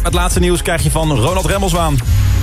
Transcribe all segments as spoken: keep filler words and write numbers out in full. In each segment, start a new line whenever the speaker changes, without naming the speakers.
Het laatste nieuws krijg je van Ronald Remmelswaan.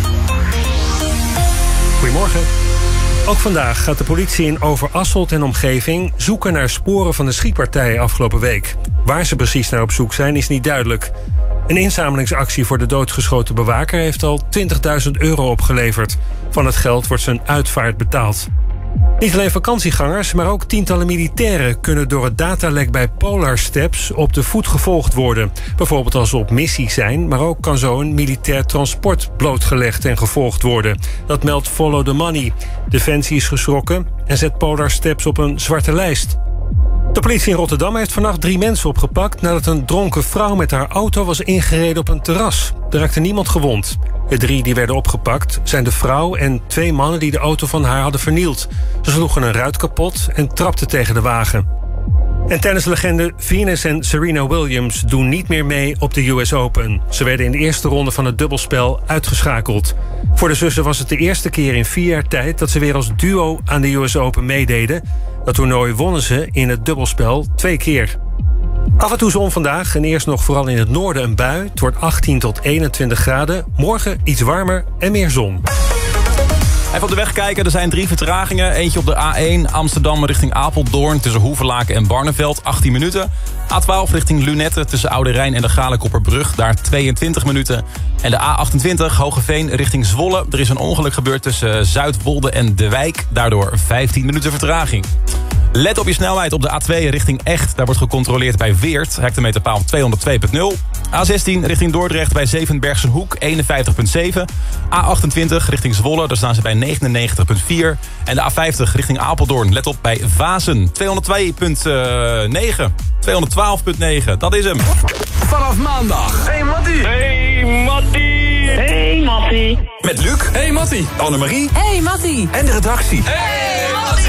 Goedemorgen. Ook vandaag gaat de politie in Overasselt en omgeving zoeken naar sporen van de schietpartij afgelopen week. Waar ze precies naar op zoek zijn is niet duidelijk. Een inzamelingsactie voor de doodgeschoten bewaker heeft al twintigduizend euro opgeleverd. Van het geld wordt zijn uitvaart betaald. Niet alleen vakantiegangers, maar ook tientallen militairen kunnen door het datalek bij Polar Steps op de voet gevolgd worden. Bijvoorbeeld als ze op missie zijn, maar ook kan zo een militair transport blootgelegd en gevolgd worden. Dat meldt Follow the Money. Defensie is geschrokken en zet Polar Steps op een zwarte lijst. De politie in Rotterdam heeft vannacht drie mensen opgepakt nadat een dronken vrouw met haar auto was ingereden op een terras. Er raakte niemand gewond. De drie die werden opgepakt zijn de vrouw en twee mannen die de auto van haar hadden vernield. Ze sloegen een ruit kapot en trapten tegen de wagen. En tennislegende Venus en Serena Williams doen niet meer mee op de U S Open. Ze werden in de eerste ronde van het dubbelspel uitgeschakeld. Voor de zussen was het de eerste keer in vier jaar tijd dat ze weer als duo aan de U S Open meededen. Dat toernooi wonnen ze in het dubbelspel twee keer. Af en toe zon vandaag en eerst nog vooral in het noorden een bui. Het wordt achttien tot eenentwintig graden. Morgen iets warmer en meer zon.
Even op de weg kijken, er zijn drie vertragingen. Eentje op de A één Amsterdam richting Apeldoorn tussen Hoevelaken en Barneveld, achttien minuten. A twaalf richting Lunette tussen Oude Rijn en de Galenkopperbrug, daar tweeëntwintig minuten. En de A achtentwintig Hogeveen richting Zwolle. Er is een ongeluk gebeurd tussen Zuidwolde en De Wijk, daardoor vijftien minuten vertraging. Let op je snelheid op de A twee richting Echt. Daar wordt gecontroleerd bij Weert, hectometerpaal tweehonderdtwee komma nul. A zestien richting Dordrecht bij Zevenbergsenhoek, eenenvijftig komma zeven. A achtentwintig richting Zwolle, daar staan ze bij negenennegentig komma vier. En de A vijftig richting Apeldoorn, let op bij Vazen, tweehonderdtwee komma negen. tweehonderdtwaalf komma negen, dat is hem.
Vanaf maandag.
Hey Mattie.
Hey Mattie.
Hey Mattie.
Met Luc.
Hey Mattie.
Annemarie.
Hey Mattie.
En de redactie.
Hey Mattie.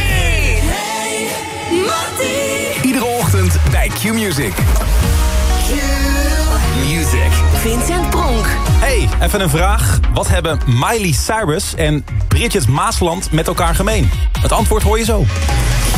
Hey Mattie.
Iedere ochtend bij Q-Music. Q-Music.
Vincent Pronk.
Hey, even een vraag. Wat hebben Miley Cyrus en Bridget Maasland met elkaar gemeen? Het antwoord hoor je zo.